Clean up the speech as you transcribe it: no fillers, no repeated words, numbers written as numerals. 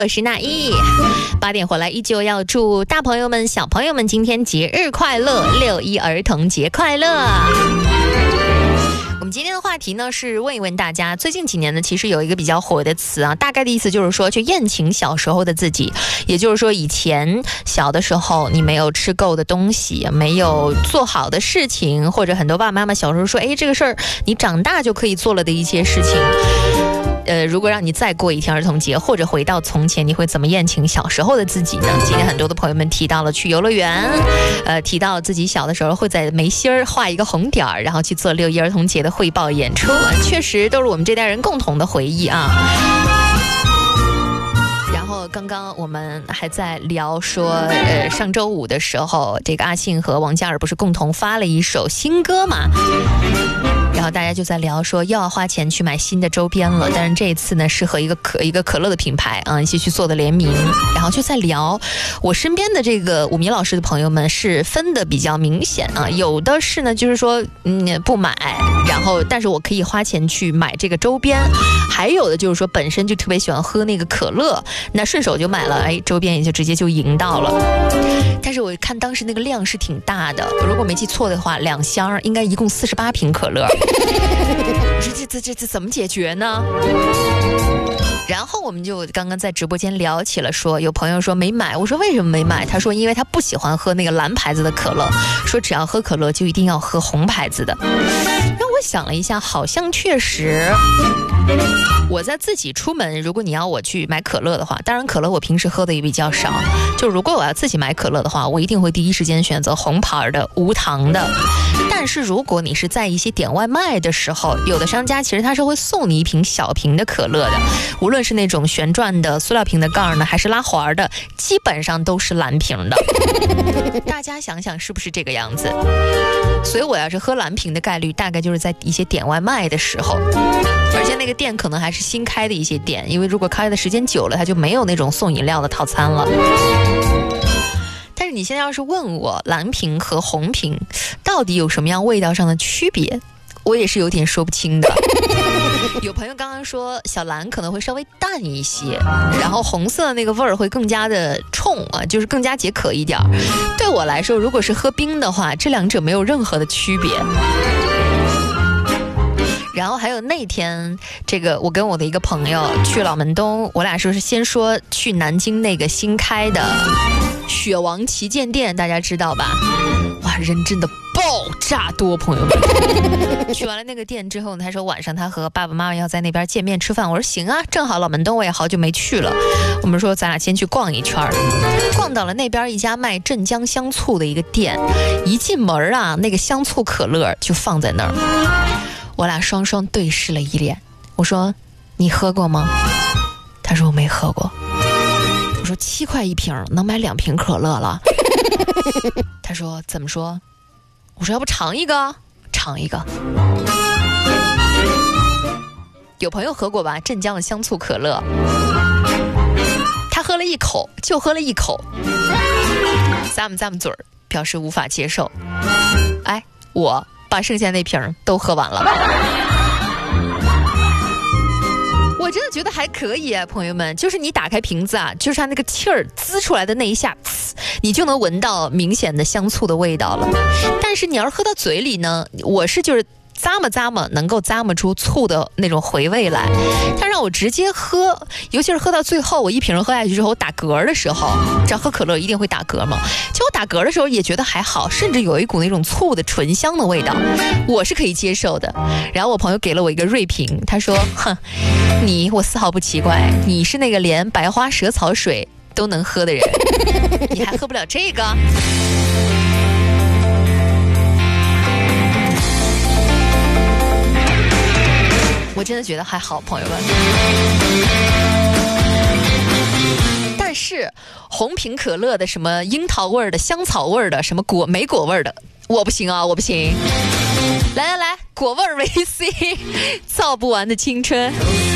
我是那一，8点回来依旧要祝大朋友们、小朋友们今天节日快乐，6·1儿童节快乐。我们今天的话题呢是问一问大家，最近几年呢其实有一个比较火的词啊，大概的意思就是说去宴请小时候的自己，也就是说以前小的时候你没有吃够的东西，没有做好的事情，或者很多爸爸妈妈小时候说这个事儿你长大就可以做了的一些事情。如果让你再过一天儿童节，或者回到从前，你会怎么宴请小时候的自己呢？今天很多的朋友们提到了去游乐园，提到自己小的时候会在眉心儿画一个红点儿，然后去做6·1儿童节的汇报演出，确实都是我们这代人共同的回忆啊。刚刚我们还在聊说，上周五的时候，这个阿信和王嘉尔不是共同发了一首新歌嘛？然后大家就在聊说又要花钱去买新的周边了，但是这一次呢是和一个可乐的品牌一起去做的联名，然后就在聊我身边的这个武明老师的朋友们是分的比较明显啊，有的是呢就是说不买，然后但是我可以花钱去买这个周边，还有的就是说本身就特别喜欢喝那个可乐，那顺手就买了，周边也就直接就赢到了。但是我看当时那个量是挺大的，如果没记错的话，2箱应该一共48瓶可乐。这怎么解决呢？然后我们就刚刚在直播间聊起了，说有朋友说没买，我说为什么没买？他说因为他不喜欢喝那个蓝牌子的可乐，说只要喝可乐就一定要喝红牌子的。让我想了一下，好像确实我在自己出门，如果你要我去买可乐的话，当然可乐我平时喝的也比较少，就如果我要自己买可乐的话，我一定会第一时间选择红牌的无糖的。但是如果你是在一些点外卖的时候，有的商家其实他是会送你一瓶小瓶的可乐的，无论是那种旋转的塑料瓶的盖呢，还是拉环的，基本上都是蓝瓶的。大家想想是不是这个样子？所以我要是喝蓝瓶的概率大概就是在一些点外卖的时候，而且那个店可能还是新开的一些店，因为如果开的时间久了，它就没有那种送饮料的套餐了。但是你现在要是问我蓝瓶和红瓶到底有什么样味道上的区别，我也是有点说不清的。有朋友刚刚说小蓝可能会稍微淡一些，然后红色的那个味儿会更加的冲啊，就是更加解渴一点。对我来说，如果是喝冰的话，这两者没有任何的区别。然后还有那天这个我跟我的一个朋友去老门东，我俩说是先说去南京那个新开的雪王旗舰店，大家知道吧？哇，人真的爆炸多，朋友们。去完了那个店之后呢，他说晚上他和爸爸妈妈要在那边见面吃饭，我说行啊，正好老门东我也好久没去了，我们说咱俩先去逛一圈。逛到了那边一家卖镇江香醋的一个店，一进门啊，那个香醋可乐就放在那儿，我俩双双对视了一脸。我说你喝过吗？他说我没喝过。我说7块1瓶，能买2瓶可乐了。他说怎么说？我说要不尝一个？尝一个。有朋友喝过吧？镇江的香醋可乐，他喝了一口，就喝了一口，咂么嘴儿，表示无法接受。我把剩下那瓶都喝完了。我真的觉得还可以啊，朋友们，就是你打开瓶子啊，就是它那个气儿滋出来的那一下，你就能闻到明显的香醋的味道了。但是你要是喝到嘴里呢，我是就是咂摸能够咂摸出醋的那种回味来，但让我直接喝，尤其是喝到最后，我一瓶喝下去之后，我打嗝的时候，知道喝可乐一定会打嗝嘛，结果打嗝的时候也觉得还好，甚至有一股那种醋的醇香的味道，我是可以接受的。然后我朋友给了我一个锐评，他说哼，我丝毫不奇怪，你是那个连白花蛇草水都能喝的人，你还喝不了这个？我真的觉得还好，朋友们。但是红瓶可乐的什么樱桃味的、香草味的、什么莓果味的，我不行啊，我不行。来，果味VC，造不完的青春。